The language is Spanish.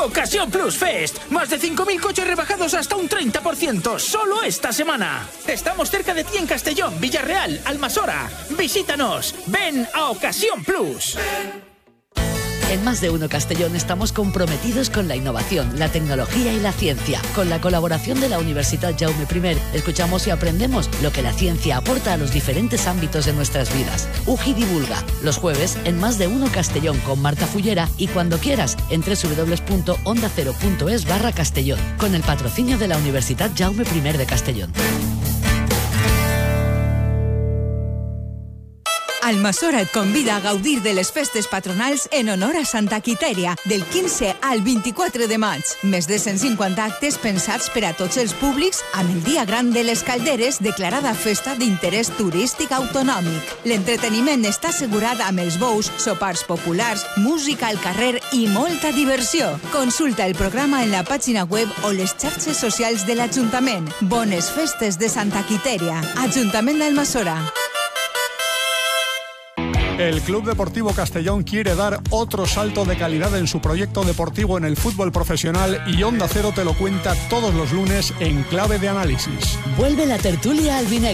Ocasión Plus Fest. Más de 5.000 coches rebajados hasta un 30%. Solo esta semana. Estamos cerca de ti en Castellón, Villarreal, Almasora. Visítanos. Ven a Ocasión Plus. En Más de Uno Castellón estamos comprometidos con la innovación, la tecnología y la ciencia. Con la colaboración de la Universitat Jaume I, escuchamos y aprendemos lo que la ciencia aporta a los diferentes ámbitos de nuestras vidas. UGI Divulga, los jueves en Más de Uno Castellón con Marta Fullera y cuando quieras en www.ondacero.es/Castellón, con el patrocinio de la Universitat Jaume I de Castellón. Almasora et convida a gaudir de les festes patronals en honor a Santa Quitèria, del 15 al 24 de maig. Més de 150 actes pensats per a tots els públics amb el Dia Gran de les Calderes, declarada festa d'interès turístic autonòmic. L'entreteniment està assegurat amb els bous, sopars populars, música al carrer i molta diversió. Consulta el programa en la pàgina web o les xarxes socials de l'Ajuntament. Bones festes de Santa Quitèria. Ajuntament d'Almasora. El Club Deportivo Castellón quiere dar otro salto de calidad en su proyecto deportivo en el fútbol profesional y Onda Cero te lo cuenta todos los lunes en Clave de Análisis. Vuelve la tertulia albinegre.